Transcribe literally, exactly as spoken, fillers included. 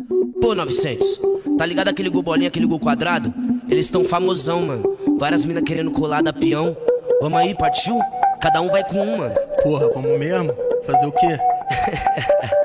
Pô, novecentos, tá ligado aquele gol bolinha, aquele gol quadrado? Eles tão famosão, mano. Várias minas querendo colar da peão. Vamos aí, partiu? Cada um vai com um, mano. Porra, vamos mesmo? Fazer o quê?